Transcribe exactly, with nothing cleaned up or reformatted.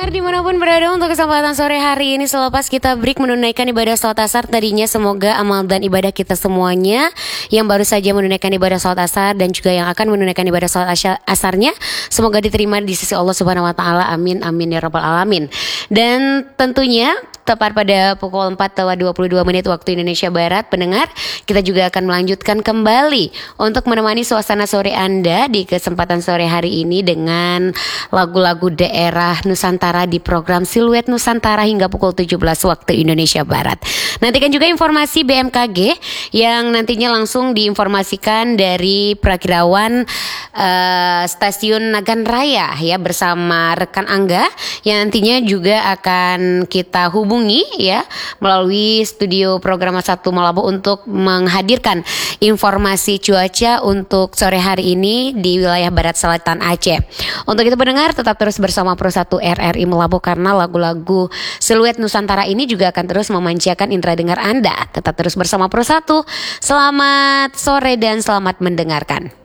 Pendengar dimanapun berada, untuk kesempatan sore hari ini selepas kita break menunaikan ibadah salat asar, tadinya semoga amal dan ibadah kita semuanya yang baru saja menunaikan ibadah salat asar dan juga yang akan menunaikan ibadah salat asarnya semoga diterima di sisi Allah Subhanahu wa taala. Amin amin ya rabbal alamin. Dan tentunya tepat pada pukul empat lewat dua puluh dua menit waktu Indonesia Barat, pendengar, kita juga akan melanjutkan kembali untuk menemani suasana sore Anda di kesempatan sore hari ini dengan lagu-lagu daerah Nusantara di program Siluet Nusantara hingga pukul tujuh belas waktu Indonesia Barat. Nantikan juga informasi B M K G yang nantinya langsung diinformasikan dari Prakirawan uh, Stasiun Nagan Raya ya, bersama rekan Angga yang nantinya juga akan kita hubungi ya melalui studio program satu Malabo untuk menghadirkan informasi cuaca untuk sore hari ini di wilayah Barat Selatan Aceh. Untuk itu pendengar, tetap terus bersama Pro satu R R I Malabo karena lagu-lagu Siluet Nusantara ini juga akan terus memanjakan indera dengar Anda. Tetap terus bersama Pro satu. Selamat sore dan selamat mendengarkan.